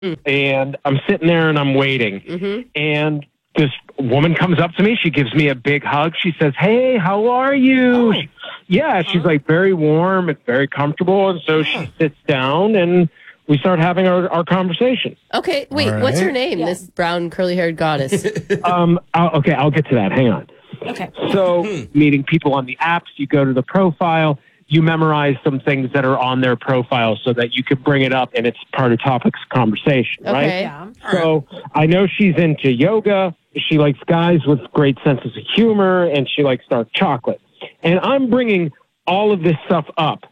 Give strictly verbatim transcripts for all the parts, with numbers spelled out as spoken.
And I'm sitting there and I'm waiting. Mm-hmm. And this woman comes up to me. She gives me a big hug. She says, "Hey, how are you?" Oh. She- yeah, she's like very warm and very comfortable. And so she sits down and we start having our, our conversation. Okay, wait, All what's her right. name, this brown curly-haired goddess? Um, I'll, okay, I'll get to that. Hang on. Okay. So meeting people on the apps, you go to the profile, you memorize some things that are on their profile so that you could bring it up and it's part of topics of conversation, right? Okay. Yeah. So I know she's into yoga. She likes guys with great senses of humor, and she likes dark chocolate. And I'm bringing all of this stuff up,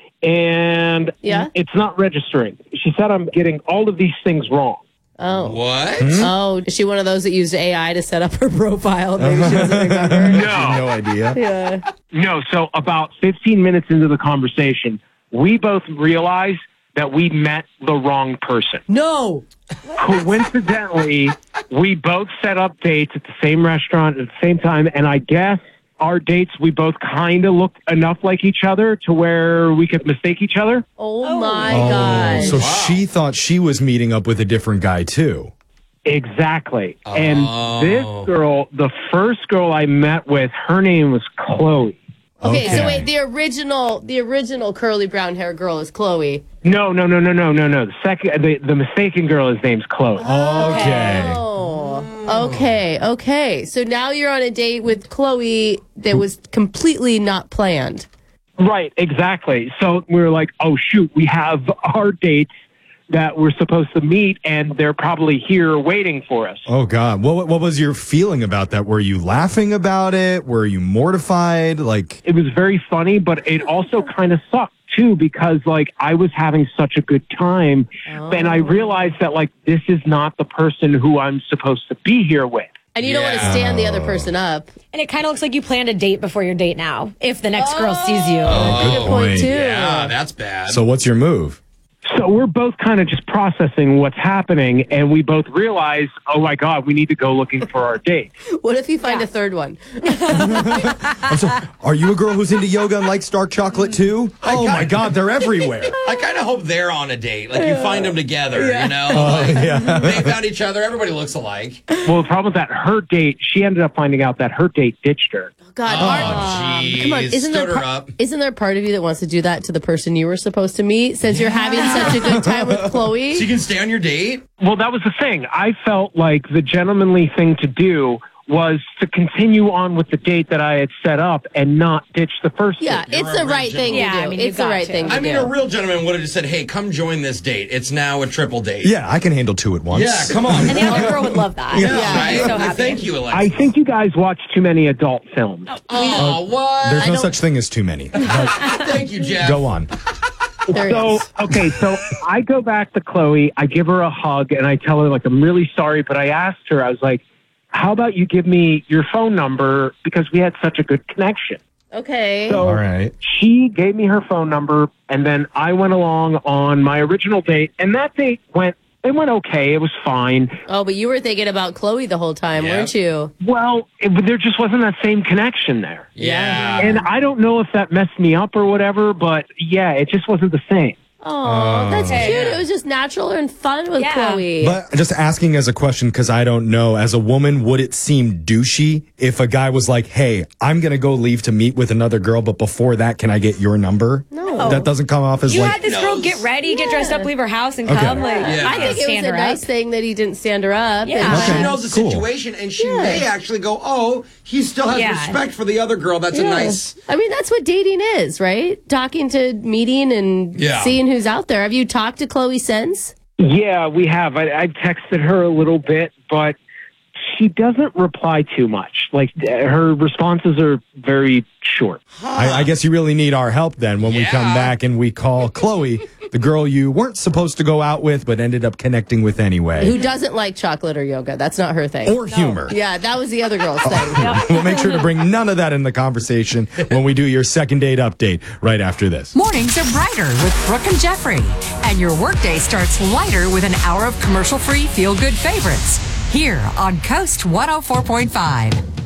and Yeah? it's not registering. She said I'm getting all of these things wrong. Oh. What? Oh, is she one of those that used A I to set up her profile? Maybe she doesn't remember. No idea. Yeah. No, so about fifteen minutes into the conversation, we both realized that we met the wrong person. No. Coincidentally, we both set up dates at the same restaurant at the same time, and I guess our dates, we both kind of looked enough like each other to where we could mistake each other. Oh, my Oh, God. so she thought she was meeting up with a different guy too. Exactly. Oh. And this girl, the first girl I met with, her name was Chloe. Okay, so Okay. wait, the original, the original curly brown hair girl is Chloe. No, no, no, no, no, no, no. The second, the, the mistaken girl, his name's Chloe. Okay. Oh, okay, okay. So now you're on a date with Chloe that was completely not planned. Right, exactly. So we were like, oh, shoot, we have our dates that we're supposed to meet, and they're probably here waiting for us. Oh God. What what was your feeling about that? Were you laughing about it? Were you mortified? Like, It was very funny, but it also kind of sucked too, because like I was having such a good time, and I realized that like this is not the person who I'm supposed to be here with. And you don't want to stand the other person up. And it kind of looks like you planned a date before your date now, if the next girl sees you. Good point, too. Yeah, that's bad. so what's your move? So we're both kind of just processing what's happening, and we both realize, oh my God, we need to go looking for our date. What if you find a third one? I'm sorry, are you a girl who's into yoga and likes dark chocolate too? Oh my God, they're everywhere. I kind of hope they're on a date. Like you find them together, you know? Oh, yeah. They found each other. Everybody looks alike. Well, the problem is that her date, she ended up finding out that her date ditched her. God, Oh, aren't- jeez. come on! Isn't Stood there her par- up. isn't there part of you that wants to do that to the person you were supposed to meet? Since you're having such a good time with Chloe. So you can stay on your date? Well, that was the thing. I felt like the gentlemanly thing to do was to continue on with the date that I had set up and not ditch the first Yeah, date. it's the right thing Yeah, to do. I mean, you it's the got right to. thing to I mean, do. a real gentleman would have just said, hey, come join this date. It's now a triple date. Yeah, I can handle two at once. Yeah, come on. And the other girl would love that. Yeah, Yeah. right? She's so happy. Thank you, I Alexa. think you guys watch too many adult films. Oh, what? There's no don't- such thing as too many. But Thank you, Jeff. go on. There it So, is. okay, so I go back to Chloe, I give her a hug, and I tell her, like, I'm really sorry, but I asked her, I was like, how about you give me your phone number because we had such a good connection. Okay. So All right. she gave me her phone number, and then I went along on my original date, and that date went, it went okay. It was fine. oh, but you were thinking about Chloe the whole time, Yeah. weren't you? Well, it, there just wasn't that same connection there. Yeah. And I don't know if that messed me up or whatever, but yeah, it just wasn't the same. Oh, that's Okay. cute. It was just natural and fun with Yeah. Chloe. But just asking as a question, because I don't know, as a woman, would it seem douchey if a guy was like, hey, I'm going to go leave to meet with another girl, but before that, can I get your number? No. That doesn't come off as You like, had this girl knows. get ready, get dressed up, leave her house, and Okay. come. Like, Yeah. you I can't think it was stand a her nice up. thing that he didn't stand her up. Yeah. and- She Okay, knows the cool. situation, and she Yeah. may actually go, oh, he still has Yeah. respect for the other girl. That's a Yeah. nice... I mean, that's what dating is, right? Talking to, meeting, and Yeah. seeing who's out there. Have you talked to Chloe since? Yeah, we have. I, I texted her a little bit, but she doesn't reply too much. Like, her responses are very short. I, I guess you really need our help then when we come Yeah. back and we call Chloe, the girl you weren't supposed to go out with, but ended up connecting with anyway. Who doesn't like chocolate or yoga? That's not her thing. Or humor. Yeah, that was the other girl's thing. We'll make sure to bring none of that in the conversation when we do your second date update right after this. Mornings are brighter with Brooke and Jeffrey. And your workday starts lighter with an hour of commercial-free feel-good favorites. Here on Coast one oh four point five.